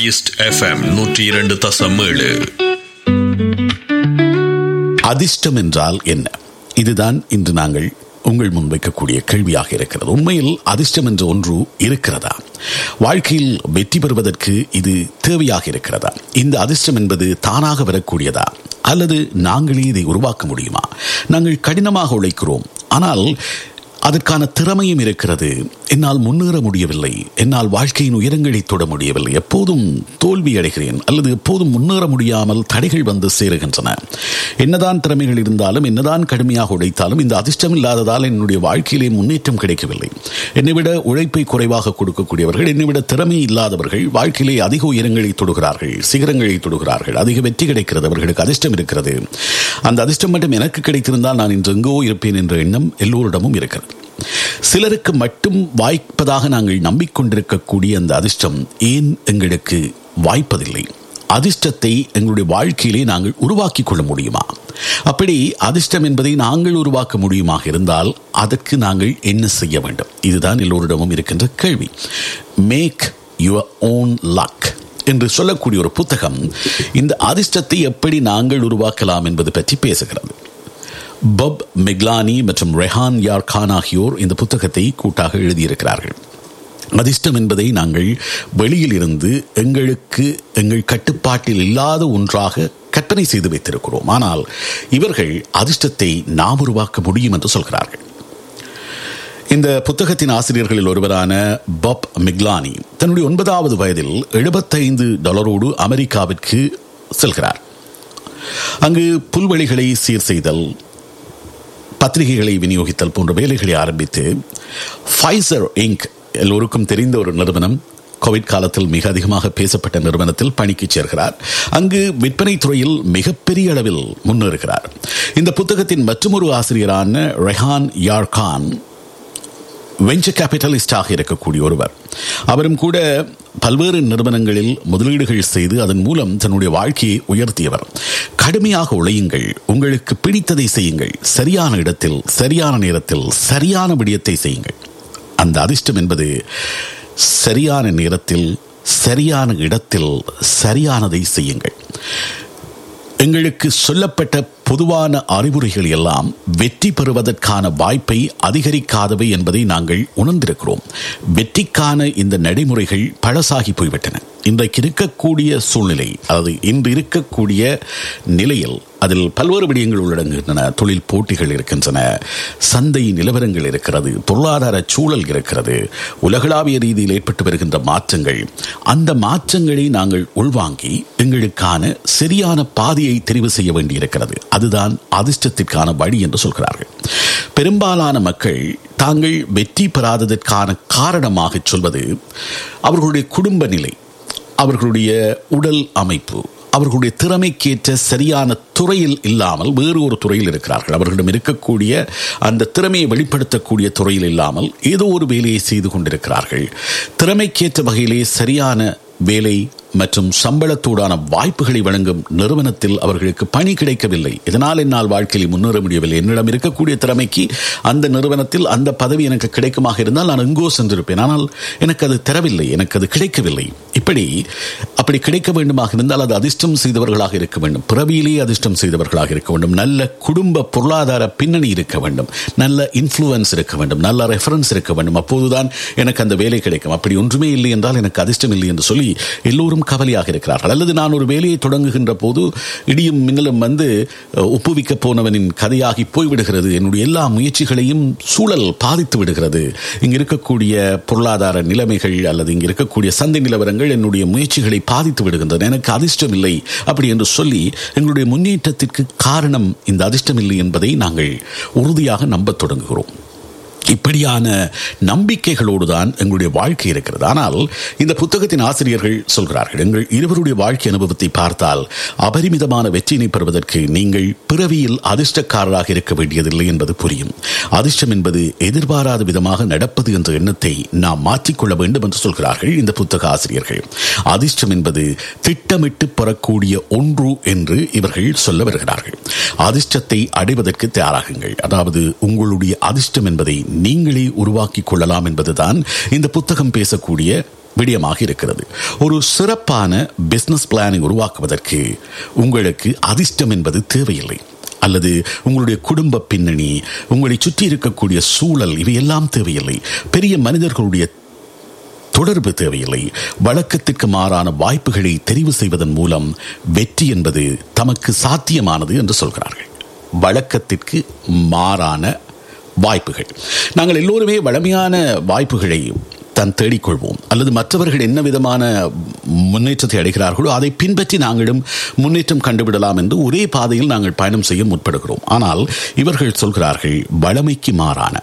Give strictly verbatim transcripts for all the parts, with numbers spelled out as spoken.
East FM நூற்றி இரண்டு தசம் ஏழு. அதிர்ஷ்டம் என்றால் என்ன? இதுதான் இன்று நாங்கள் உங்கள் முன்வைக்கக்கூடிய கேள்வியாக இருக்கிறது. உண்மையில் அதிர்ஷ்டம் என்ற ஒன்று இருக்கிறதா? வாழ்க்கையில் வெற்றி பெறுவதற்கு இது தேவையாக இருக்கிறதா? இந்த அதிர்ஷ்டம் என்பது தானாக வரக்கூடியதா, அல்லது நாங்களே இதை உருவாக்க முடியுமா? நாங்கள் கடினமாக உழைக்கிறோம், ஆனால் அதற்கான திறமையும் இருக்கிறது. என்னால் முன்னேற முடியவில்லை, என்னால் வாழ்க்கையின் உயரங்களை தொட முடியவில்லை, எப்போதும் தோல்வி அடைகிறேன், அல்லது எப்போதும் முன்னேற முடியாமல் தடைகள் வந்து சேருகின்றன. என்னதான் திறமைகள் இருந்தாலும், என்னதான் கடுமையாக உழைத்தாலும், இந்த அதிர்ஷ்டம் இல்லாததால் என்னுடைய வாழ்க்கையிலே முன்னேற்றம் கிடைக்கவில்லை. என்னை விட உழைப்பை குறைவாக கொடுக்கக்கூடியவர்கள், என்னை விட திறமை இல்லாதவர்கள் வாழ்க்கையிலே அதிக உயரங்களை தொடுகிறார்கள், சிகரங்களை தொடுகிறார்கள், அதிக வெற்றி கிடைக்கிறது, அவர்களுக்கு அதிர்ஷ்டம் இருக்கிறது. அந்த அதிர்ஷ்டம் மட்டும் எனக்கு கிடைத்திருந்தால் நான் இன்று எங்கோ இருப்பேன் என்ற எண்ணம் எல்லோரிடமும் இருக்கிறது. சிலருக்கு மட்டும் வாய்ப்பதாக நாங்கள் நம்பிக்கொண்டிருக்கக்கூடிய அந்த அதிர்ஷ்டம் ஏன் எங்களுக்கு வாய்ப்பதில்லை? அதிர்ஷ்டத்தை எங்களுடைய வாழ்க்கையிலே நாங்கள் உருவாக்கி கொள்ள முடியுமா? அப்படி அதிர்ஷ்டம் என்பதை நாங்கள் உருவாக்க முடியுமாக இருந்தால் அதற்கு நாங்கள் என்ன செய்ய வேண்டும்? இதுதான் எல்லோரிடமும் இருக்கின்ற கேள்வி. மேக் யுவர் ஓன் லக் என்று சொல்லக்கூடிய ஒரு புத்தகம் இந்த அதிர்ஷ்டத்தை எப்படி நாங்கள் உருவாக்கலாம் என்பது பற்றி பேசுகிறது. பப் மெக்லானி மற்றும் ரெஹான் யார் கான் ஆகியோர் இந்த புத்தகத்தை கூட்டாக எழுதியிருக்கிறார்கள். அதிர்ஷ்டம் என்பதை நாங்கள் வெளியில் இருந்து எங்களுக்கு எங்கள் கட்டுப்பாட்டில் இல்லாத ஒன்றாக கற்பனை செய்து வைத்திருக்கிறோம். ஆனால் இவர்கள் அதிர்ஷ்டத்தை நாம் உருவாக்க முடியும் என்று சொல்கிறார்கள். இந்த புத்தகத்தின் ஆசிரியர்களில் ஒருவரான பப் மெக்லானி தன்னுடைய ஒன்பதாவது வயதில் எழுபத்தைந்து டாலரோடு அமெரிக்காவிற்கு செல்கிறார். அங்கு புல்வெளிகளை சீர் செய்தல், பத்திரிகைகளை விநியோகித்தல் போன்ற வேலைகளை ஆரம்பித்து ஃபைசர் இங்க், எல்லோருக்கும் தெரிந்த ஒரு நிறுவனம், கோவிட் காலத்தில் மிக அதிகமாக பேசப்பட்ட நிறுவனத்தில் பணிக்கு சேர்கிறார். அங்கு விற்பனை துறையில் மிகப்பெரிய அளவில் முன்னேறுகிறார். இந்த புத்தகத்தின் மற்றொரு ஆசிரியரான ரெஹான் யார் கான் வெஞ்சர் கேபிட்டலிஸ்டாக இருக்கக்கூடிய ஒருவர். அவரும் கூட பல்வேறு நிறுவனங்களில் முதலீடுகள் செய்து அதன் மூலம் தன்னுடைய வாழ்க்கையை உயர்த்தியவர். கடுமையாக உழையுங்கள், உங்களுக்கு பிடித்ததை செய்யுங்கள், சரியான இடத்தில் சரியான நேரத்தில் சரியான விடயத்தை செய்யுங்கள். அந்த அதிர்ஷ்டம் என்பது சரியான நேரத்தில் சரியான இடத்தில் சரியானதை செய்யுங்கள். எங்களுக்கு சொல்லப்பட்ட பொதுவான அறிவுரைகள் எல்லாம் வெற்றி பெறுவதற்கான வாய்ப்பை அதிகரிக்காதவை என்பதை நாங்கள் உணர்ந்திருக்கிறோம். வெற்றிக்கான இந்த நடைமுறைகள் பழசாகி போய்விட்டன. இன்றைக்கு இருக்கக்கூடிய சூழ்நிலை, அதாவது இன்று இருக்கக்கூடிய நிலையில் அதில் பல்வேறு விடயங்கள் உள்ளடங்குகின்றன. தொழில் போட்டிகள் இருக்கின்றன, சந்தை நிலவரங்கள் இருக்கிறது, பொருளாதார சூழல் இருக்கிறது, உலகளாவிய ரீதியில் ஏற்பட்டு வருகின்ற மாற்றங்கள். அந்த மாற்றங்களை நாங்கள் உள்வாங்கி எங்களுக்கான சரியான பாதையை தெரிவு செய்ய வேண்டியிருக்கிறது. அதுதான் அதிர்ஷ்டத்திற்கான வழி என்று சொல்கிறார்கள். பெரும்பாலான மக்கள் தாங்கள் வெற்றி பெறாததற்கான காரணமாக சொல்வது அவர்களுடைய குடும்ப நிலை, அவர்களுடைய உடல் அமைப்பு, அவர்களுடைய திறமைக்கேற்ற சரியான துறையில் இல்லாமல் வேறு ஒரு துறையில் இருக்கிறார்கள். அவர்களிடம் இருக்கக்கூடிய அந்த திறமையை வெளிப்படுத்தக்கூடிய துறையில் இல்லாமல் ஏதோ ஒரு வேலையை செய்து கொண்டிருக்கிறார்கள். திறமைக்கேற்ற வகையிலே சரியான வேலை மற்றும் சம்பளத்தோடான வாய்ப்புகளை வழங்கும் நிறுவனத்தில் அவர்களுக்கு பணி கிடைக்கவில்லை. இதனால் என்னால் வாழ்க்கையில் முன்னேற முடியவில்லை. என்னிடம் இருக்கக்கூடிய திறமைக்கு அந்த நிறுவனத்தில் அந்த பதவி எனக்கு கிடைக்குமாக இருந்தால் நான் எங்கோ சென்றிருப்பேன். ஆனால் எனக்கு அது தரவில்லை, எனக்கு அது கிடைக்கவில்லை. இப்படி அப்படி கிடைக்க வேண்டுமாக இருந்தால் அது அதிர்ஷ்டம் செய்தவர்களாக இருக்க வேண்டும், பிறவியிலேயே அதிர்ஷ்டம் செய்தவர்களாக இருக்க வேண்டும், நல்ல குடும்ப பொருளாதார பின்னணி இருக்க வேண்டும், நல்ல இன்ஃப்ளூயன்ஸ் இருக்க வேண்டும், நல்ல ரெஃபரன்ஸ் இருக்க வேண்டும். அப்போதுதான் எனக்கு அந்த வேலை கிடைக்கும். அப்படி ஒன்றுமே இல்லை என்றால் எனக்கு அதிர்ஷ்டம் இல்லை என்று சொல்லி எல்லோரும் கவலையாக இருக்கிறார்கள். அல்லது நான் ஒரு வேலையை தொடங்குகின்ற போது இடியும் மின்னலும் வந்து ஒப்புவிக்க போனவனின் கதையாகி போய்விடுகிறது. என்னுடைய எல்லா முயற்சிகளையும் சூழல் பாதித்து விடுகிறது. இங்கு இருக்கக்கூடிய பொருளாதார நிலைமைகள் அல்லது இங்கு இருக்கக்கூடிய சந்தை நிலவரங்கள் என்னுடைய முயற்சிகளை பாதித்து விடுகின்றன. எனக்கு அதிர்ஷ்டம் இல்லை அப்படி என்று சொல்லி எங்களுடைய முன்னேற்றத்திற்கு காரணம் இந்த அதிர்ஷ்டம் இல்லை என்பதை நாங்கள் உறுதியாக நம்பத் தொடங்குகிறோம். இப்படியான நம்பிக்கைகளோடு தான் எங்களுடைய வாழ்க்கை இருக்கிறது. ஆனால் இந்த புத்தகத்தின் ஆசிரியர்கள் சொல்கிறார்கள், எங்கள் இருவருடைய வாழ்க்கை அனுபவத்தை பார்த்தால் அபரிமிதமான வெற்றியினை பெறுவதற்கு நீங்கள் பிறவியில் அதிர்ஷ்டக்காரராக இருக்க வேண்டியதில்லை என்பது புரியும். அதிர்ஷ்டம் என்பது எதிர்பாராத விதமாக நடப்பது என்ற எண்ணத்தை நாம் மாற்றிக்கொள்ள வேண்டும் என்று சொல்கிறார்கள் இந்த புத்தக ஆசிரியர்கள். அதிர்ஷ்டம் என்பது திட்டமிட்டு பெறக்கூடிய ஒன்று என்று இவர்கள் சொல்ல வருகிறார்கள். அதிர்ஷ்டத்தை அடைவதற்கு தயாராகுங்கள். அதாவது உங்களுடைய அதிர்ஷ்டம் என்பதை நீங்களே உருவாக்கிக் கொள்ளலாம் என்பதுதான் இந்த புத்தகம் பேசக்கூடிய விடயமாக இருக்கிறது. ஒரு சிறப்பான பிசினஸ் பிளானை உருவாக்குவதற்கு உங்களுக்கு அதிர்ஷ்டம் என்பது தேவையில்லை, அல்லது உங்களுடைய குடும்ப பின்னணி, உங்களை சுற்றி இருக்கக்கூடிய சூழல், இவையெல்லாம் தேவையில்லை. பெரிய மனிதர்களுடைய தொடர்பு தேவையில்லை. வழக்கத்திற்கு மாறான வாய்ப்புகளை தெரிவு செய்வதன் மூலம் வெற்றி என்பது தமக்கு சாத்தியமானது என்று சொல்கிறார்கள். வழக்கத்திற்கு மாறான வாய்ப்புகள். நாங்கள் எல்லோருமே வளமையான வாய்ப்புகளை தான் தேடிக்கொள்வோம், அல்லது மற்றவர்கள் என்ன விதமான முன்னேற்றத்தை அடைகிறார்களோ அதை பின்பற்றி நாங்களும் முன்னேற்றம் கண்டுவிடலாம் என்று ஒரே பாதையில் நாங்கள் பயணம் செய்ய முற்படுகிறோம். ஆனால் இவர்கள் சொல்கிறார்கள், வளமைக்கு மாறான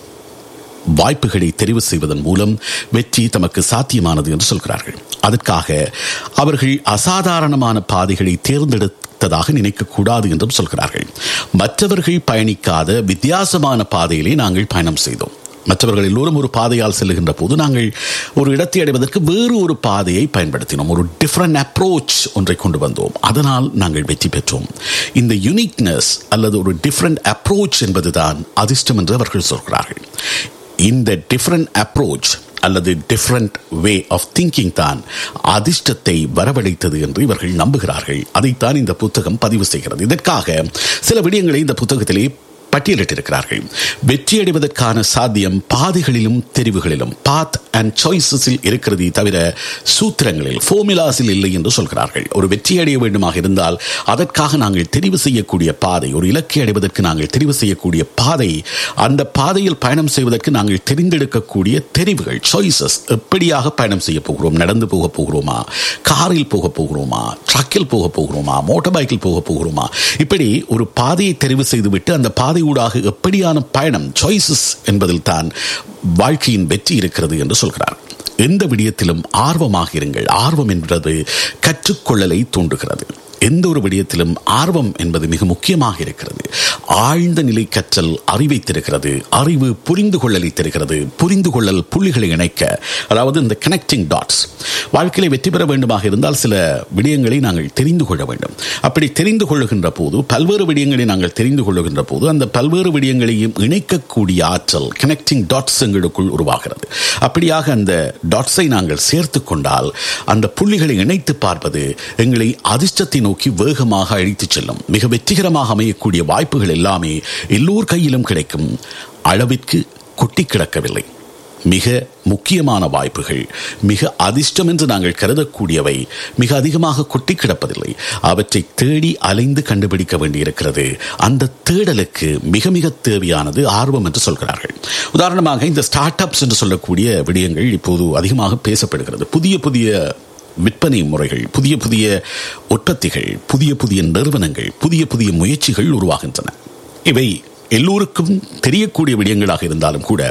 வாய்ப்புகளை தெரிவு செய்வதன் மூலம் வெற்றி தமக்கு சாத்தியமானது என்று சொல்கிறார்கள். அதற்காக அவர்கள் அசாதாரணமான பாதைகளை தேர்ந்தெடுத்ததாக நினைக்கக்கூடாது என்றும் சொல்கிறார்கள். மற்றவர்கள் பயணிக்காத வித்தியாசமான பாதையிலே நாங்கள் பயணம் செய்தோம். மற்றவர்கள் எல்லோரும் ஒரு பாதையால் செல்லுகின்ற போது நாங்கள் ஒரு இடத்தை அடைவதற்கு வேறு ஒரு பாதையை பயன்படுத்தினோம். ஒரு டிஃபரண்ட் அப்ரோச் ஒன்றை கொண்டு வந்தோம். அதனால் நாங்கள் வெற்றி பெற்றோம். இந்த யூனிக்னஸ் அல்லது ஒரு டிஃபரண்ட் அப்ரோச் என்பதுதான் அதிர்ஷ்டம் என்று அவர்கள் சொல்கிறார்கள். இந்த டிஃபரண்ட் அப்ரோச் அல்லது டிஃபரண்ட் வே ஆஃப் திங்கிங் தான் அதிர்ஷ்டத்தை வரவழைத்தது என்று இவர்கள் நம்புகிறார்கள். அதைத்தான் இந்த புத்தகம் பதிவு செய்கிறது. இதற்காக சில விடயங்களை இந்த புத்தகத்திலே பட்டியலிட்டிருக்கிறார்கள். வெற்றி அடைவதற்கான சாத்தியம் பாதைகளிலும் தெரிவுகளிலும், பாத் அண்ட் சாய்ஸஸில் இருக்கிறது தவிர சூத்திரங்களில், ஃபார்முலாஸில் இல்லை என்று சொல்கிறார்கள். ஒரு வெற்றி அடைய வேண்டுமாக இருந்தால் அதற்காக நாங்கள் தெரிவு செய்யக்கூடிய பாதை, ஒரு இலக்கை அடைவதற்கு நாங்கள் தெரிவு செய்யக்கூடிய பாதை, அந்த பாதையில் பயணம் செய்வதற்கு நாங்கள் தெரிந்தெடுக்கக்கூடிய தெரிவுகள், சாய்ஸஸ். எப்படியாக பயணம் செய்ய போகிறோம்? நடந்து போக போகிறோமா, காரில் போக போகிறோமா, ட்ரக்கில் போக போகிறோமா, மோட்டார் பைக்கில் போக போகிறோமா? இப்படி ஒரு பாதையை தெரிவு செய்துவிட்டு அந்த பாதை ஊடாக எப்படியான பயணம், சாய்ஸஸ் என்பதில் தான் வாழ்க்கையின் வெற்றி இருக்கிறது என்று சொல்கிறார். எந்த விடயத்திலும் ஆர்வமாக இருங்கள். ஆர்வம் என்பது கற்றுக்கொள்ளலை தூண்டுகிறது. எந்த ஒரு விடயத்திலும் ஆர்வம் என்பது மிக முக்கியமாக இருக்கிறது. ஆழ்ந்த நிலை கற்றல் அறிவை தருகிறது. அறிவு புரிந்து கொள்ளலை தருகிறது. புரிந்து கொள்ளல் புள்ளிகளை இணைக்க, அதாவது இந்த கனெக்டிங் டாட்ஸ். வாழ்க்கையை வெற்றி பெற வேண்டுமாக இருந்தால் சில விடயங்களை நாங்கள் தெரிந்து கொள்ள வேண்டும். அப்படி தெரிந்து கொள்ளுகின்ற போது, பல்வேறு விடயங்களை நாங்கள் தெரிந்து கொள்ளுகின்ற போது, அந்த பல்வேறு விடயங்களையும் இணைக்கக்கூடிய ஆற்றல், கனெக்டிங் டாட்ஸ் எங்களுக்குள் உருவாகிறது. அப்படியாக அந்த டாட்ஸை நாங்கள் சேர்த்து கொண்டால், அந்த புள்ளிகளை இணைத்து பார்ப்பது எங்களை அதிர்ஷ்டத்தின் நோக்கி வேகமாக அழைத்துச் செல்லும். மிக வெற்றிகரமாக அமையக்கூடிய வாய்ப்புகள் எல்லாமே எல்லோர் கையிலும் கிடைக்கும் அளவிற்கு கொட்டி கிடக்கவில்லை. மிக முக்கியமான வாய்ப்புகள், மிக அதிர்ஷ்டம் என்று நாங்கள் கருதக்கூடியவை மிக அதிகமாக கொட்டி கிடப்பதில்லை. அவற்றை தேடி அலைந்து கண்டுபிடிக்க வேண்டியிருக்கிறது. அந்த தேடலுக்கு மிக மிக தேவையானது ஆர்வம் என்று சொல்கிறார்கள். உதாரணமாக இந்த ஸ்டார்ட் அப்ஸ் என்று சொல்லக்கூடிய விடயங்கள் இப்போது அதிகமாக பேசப்படுகிறது. புதிய புதிய விற்பனை முறைகள், புதிய புதிய உற்பத்திகள், புதிய புதிய நிறுவனங்கள், புதிய புதிய முயற்சிகள் உருவாகின்றன. இவை எல்லோருக்கும் தெரியக்கூடிய விடயங்களாக இருந்தாலும் கூட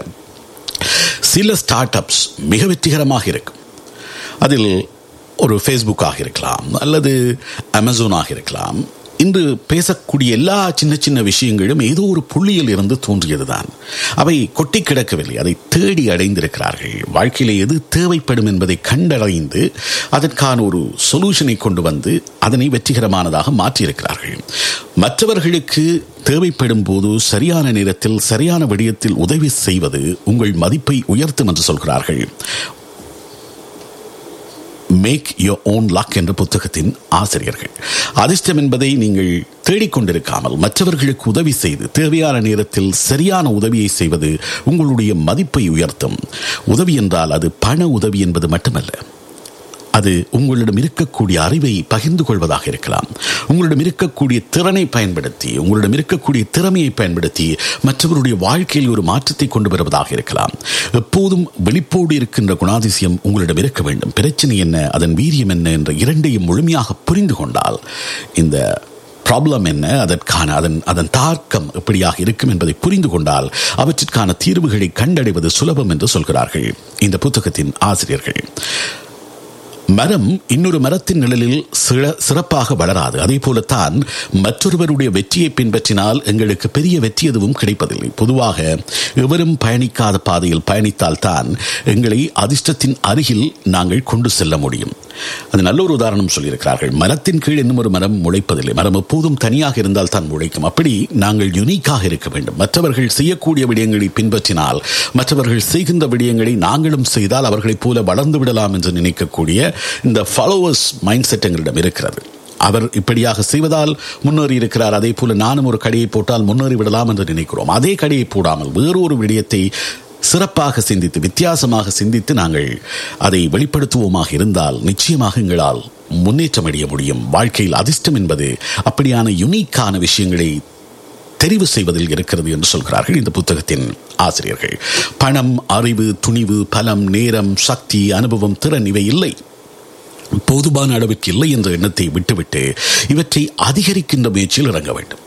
சில ஸ்டார்ட் அப்ஸ் மிக வெற்றிகரமாக இருக்கும். அதில் ஒரு ஃபேஸ்புக்காக இருக்கலாம், அல்லது அமேசானாக இருக்கலாம். இன்று பேசக்கூடிய எல்லா சின்ன சின்ன விஷயங்களும் ஏதோ ஒரு புள்ளியில் இருந்து தோன்றியதுதான். அவை கொட்டி கிடக்கவில்லை, அதை தேடி அடைந்திருக்கிறார்கள். வாழ்க்கையிலே எது தேவைப்படும் என்பதை கண்டறிந்து அதற்கான ஒரு சொல்யூஷனை கொண்டு வந்து அதனை வெற்றிகரமானதாக மாற்றியிருக்கிறார்கள். மற்றவர்களுக்கு தேவைப்படும் போது சரியான நேரத்தில் சரியான விடயத்தில் உதவி செய்வது உங்கள் மதிப்பை உயர்த்தும் என்று சொல்கிறார்கள். மேக் யோர் ஓன் லக் என்ற புத்தகத்தின் ஆசிரியர்கள். அதிர்ஷ்டம் என்பதை நீங்கள் தேடிக்கொண்டிருக்காமல் மற்றவர்களுக்கு உதவி செய்து தேவையான நேரத்தில் சரியான உதவியை செய்வது உங்களுடைய மதிப்பை உயர்த்தும். உதவி என்றால் அது பண உதவி என்பது மட்டுமல்ல. அது உங்களிடம் இருக்கக்கூடிய அறிவை பகிர்ந்து கொள்வதாக இருக்கலாம். உங்களிடம் இருக்கக்கூடிய திறனை பயன்படுத்தி, உங்களிடம் இருக்கக்கூடிய திறமையை பயன்படுத்தி மற்றவருடைய வாழ்க்கையில் ஒரு மாற்றத்தை கொண்டு வருவதாக இருக்கலாம். எப்போதும் விழிப்போடு இருக்கின்ற குணாதிசயம் உங்களிடம் இருக்க வேண்டும். பிரச்சனை என்ன, அதன் வீரியம் என்ன என்ற இரண்டையும் முழுமையாக புரிந்து கொண்டால், இந்த ப்ராப்ளம் என்ன, அதற்கான அதன் அதன் தாக்கம் எப்படியாக இருக்கும் என்பதை புரிந்து கொண்டால் அவற்றிற்கான தீர்வுகளை கண்டடைவது சுலபம் என்று சொல்கிறார்கள் இந்த புத்தகத்தின் ஆசிரியர்கள். மரம் இன்னொரு மரத்தின் நிழலில் சிறப்பாக வளராது. அதே போலத்தான் மற்றொருவருடைய வெற்றியை பின்பற்றினால் எங்களுக்கு பெரிய வெற்றி எதுவும் கிடைப்பதில்லை. பொதுவாக எவரும் பயணிக்காத பாதையில் பயணித்தால் தான் எங்களை அதிர்ஷ்டத்தின் அருகில் நாங்கள் கொண்டு செல்ல முடியும். அது நல்ல ஒரு உதாரணம் சொல்லியிருக்கிறார்கள். மரத்தின் கீழ் இன்னும் ஒரு மரம் முளைப்பதில்லை. மரம் எப்போதும் தனியாக இருந்தால் தான் முளைக்கும். அப்படி நாங்கள் யுனிக்காக இருக்க வேண்டும். மற்றவர்கள் செய்யக்கூடிய விடயங்களை பின்பற்றினால், மற்றவர்கள் செய்கின்ற விடயங்களை நாங்களும் செய்தால் அவர்களைப் போல வளர்ந்து விடலாம் என்று நினைக்கக்கூடிய இந்த ஃபாலோவர்ஸ் மைண்ட் செட் எங்களிடம் இருக்கிறது. அவர் இப்படியாக செய்வதால் முன்னேறி இருக்கிறார், அதே போல நானும் ஒரு கடையை போட்டால் முன்னேறி விடலாம் என்று நினைக்கிறோம். அதே கடையை போடாமல் வேறொரு விடயத்தை சிறப்பாக சிந்தித்து, வித்தியாசமாக சிந்தித்து நாங்கள் அதை வெளிப்படுத்துவோமாக இருந்தால் நிச்சயமாக எங்களால் முன்னேற்றம் அடைய முடியும். வாழ்க்கையில் அதிர்ஷ்டம் என்பது அப்படியான யுனிக்கான விஷயங்களை தெரிவு செய்வதில் இருக்கிறது என்று சொல்கிறார்கள் இந்த புத்தகத்தின் ஆசிரியர்கள். பணம், அறிவு, துணிவு, பலம், நேரம், சக்தி, அனுபவம், திறன் இவை இல்லை, போதுமான அளவிற்கு இல்லை என்ற எண்ணத்தை விட்டுவிட்டு இவற்றை அதிகரிக்கின்ற முயற்சியில் இறங்க வேண்டும்.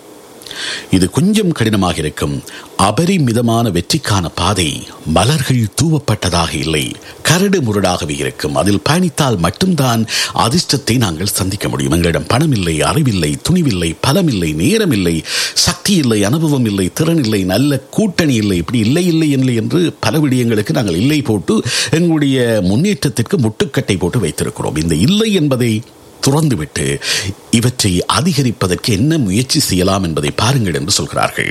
இது கொஞ்சம் கடினமாக இருக்கும். அபரிமிதமான வெற்றிக்கான பாதை மலர்கள் தூவப்பட்டதாக இல்லை, கரடு முரடாகவே இருக்கும். அதில் பயணித்தால் மட்டும்தான் அதிர்ஷ்டத்தை நாங்கள் சந்திக்க முடியும். எங்களிடம் பணம் இல்லை, அறிவில்லை, துணிவில்லை, பலம் இல்லை, நேரம் இல்லை, சக்தி இல்லை, அனுபவம் இல்லை, திறன் இல்லை, நல்ல கூட்டணி இல்லை, இப்படி இல்லை இல்லை இல்லை என்று பல விடயங்களுக்கு நாங்கள் இல்லை போட்டு எங்களுடைய முன்னேற்றத்திற்கு முட்டுக்கட்டை போட்டு வைத்திருக்கிறோம். இந்த இல்லை என்பதை துறந்துவிட்டு இவற்றை அதிகரிப்பதற்கு என்ன முயற்சி செய்யலாம் என்பதை பாருங்கள் என்று சொல்கிறார்கள்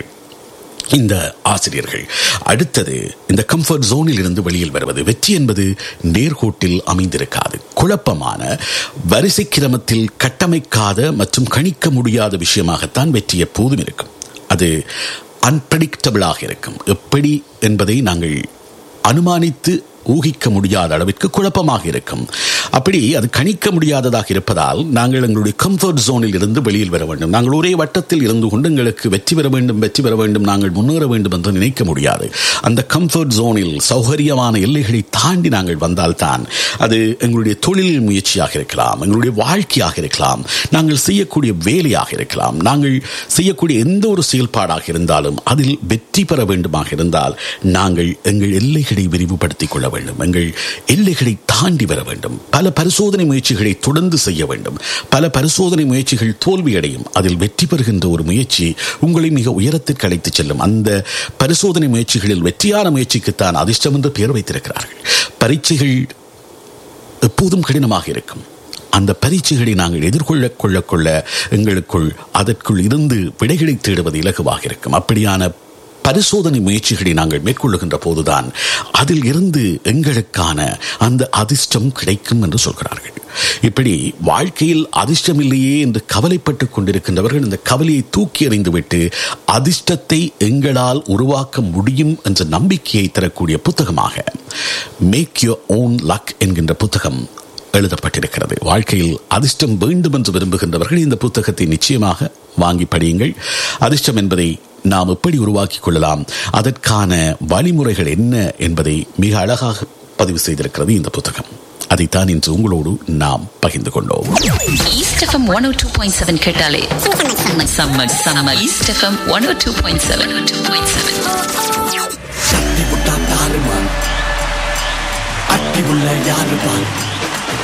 இந்த ஆசிரியர்கள். அடுத்தது, இந்த கம்ஃபர்ட் ஜோனில் இருந்து வெளியில் வருவது. வெற்றி என்பது நேர்கோட்டில் அமைந்திருக்காது. குழப்பமான, வரிசை கிரமத்தில் கட்டமைக்காத மற்றும் கணிக்க முடியாத விஷயமாகத்தான் வெற்றி எப்போதும் இருக்கும். அது அன்பிரடிக்டபிளாக இருக்கும். எப்படி என்பதை நாங்கள் அனுமானித்து ஊகிக்க முடியாத அளவிற்கு குழப்பமாக இருக்கும். அப்படி அது கணிக்க முடியாததாக இருப்பதால் நாங்கள் எங்களுடைய கம்ஃபர்ட் ஜோனில் இருந்து வெளியில் வர வேண்டும். நாங்கள் ஒரே வட்டத்தில் இருந்து கொண்டு எங்களுக்கு வெற்றி பெற வேண்டும், வெற்றி பெற வேண்டும், நாங்கள் முன்னேற வேண்டும் என்று நினைக்க முடியாது. அந்த கம்ஃபர்ட் ஜோனில் சௌகரியமான எல்லைகளை தாண்டி நாங்கள் வந்தால்தான், அது எங்களுடைய தொழில் முயற்சியாக இருக்கலாம், எங்களுடைய வாழ்க்கையாக இருக்கலாம், நாங்கள் செய்யக்கூடிய வேலையாக இருக்கலாம், நாங்கள் செய்யக்கூடிய எந்த ஒரு செயல்பாடாக இருந்தாலும் அதில் வெற்றி பெற வேண்டுமாக இருந்தால் நாங்கள் எங்கள் எல்லைகளை விரிவுபடுத்திக் கொள்ள வேண்டும். எங்கள் எல்லைகளை தாண்டி வர வேண்டும். பல பரிசோதனை முயற்சிகளை தொடர்ந்து செய்ய வேண்டும். பல பரிசோதனை முயற்சிகள் தோல்வியடையும். அதில் வெற்றி பெறுகின்ற ஒரு முயற்சி உங்களை மிக உயரத்திற்கு அழைத்துச் செல்லும். அந்த பரிசோதனை முயற்சிகளில் வெற்றியான முயற்சிக்குத்தான் அதிர்ஷ்டம் என்று பெயர் வைத்திருக்கிறார்கள். பரீட்சைகள் எப்போதும் கடினமாக இருக்கும். அந்த பரீட்சைகளை நாங்கள் எதிர்கொள்ள கொள்ள கொள்ள எங்களுக்குள் அதற்குள் இருந்து விடைகளை தேடுவது இலகுவாக இருக்கும். அப்படியான பரிசோதனை முயற்சிகளை நாங்கள் மேற்கொள்ளுகின்ற போதுதான் அதில் இருந்து எங்களுக்கான அந்த அதிர்ஷ்டம் கிடைக்கும் என்று சொல்கிறார்கள். இப்படி வாழ்க்கையில் அதிர்ஷ்டம் இல்லையே என்று கவலைப்பட்டுக் கொண்டிருக்கின்றவர்கள் இந்த கவலையை தூக்கி எறிந்துவிட்டு அதிர்ஷ்டத்தை எங்களால் உருவாக்க முடியும் என்ற நம்பிக்கையை தரக்கூடிய புத்தகமாக மேக் யுவர் ஓன் லக் என்கின்ற புத்தகம் எழுதப்பட்டிருக்கிறது. வாழ்க்கையில் அதிர்ஷ்டம் வேண்டும் என்று விரும்புகின்றவர்கள் இந்த புத்தகத்தை நிச்சயமாக வாங்கி படியுங்கள். அதிர்ஷ்டம் என்பதை நாம் எப்படி உருவாக்கிக் கொள்ளலாம், அதற்கான வழிமுறைகள் என்ன என்பதை மிக அழகாக பதிவு செய்திருக்கிறது இந்த புத்தகம். அதைத்தான் இன்று உங்களோடு நாம் பகிர்ந்து கொண்டோம். East FM one oh two point seven கேட்டாலே summer summer east FM one oh two point seven அட்டி உள்ள யாருமா